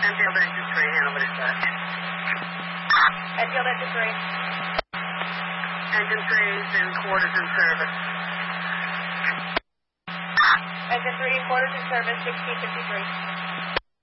Enfield Engine 3, Hanover dispatch. Enfield Engine 3. Engine 3's in quarters in service. Engine 3, quarters in service, 1653.